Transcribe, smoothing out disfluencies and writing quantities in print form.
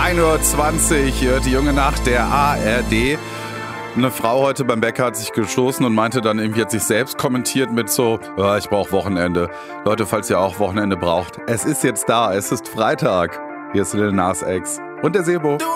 1:20 Uhr, die junge Nacht der ARD. Eine Frau heute beim Bäcker hat sich gestoßen und meinte dann irgendwie, hat sich selbst kommentiert mit so, ich brauche Wochenende. Leute, falls ihr auch Wochenende braucht, es ist jetzt da, es ist Freitag. Hier ist Lil Nas X und der Sebo.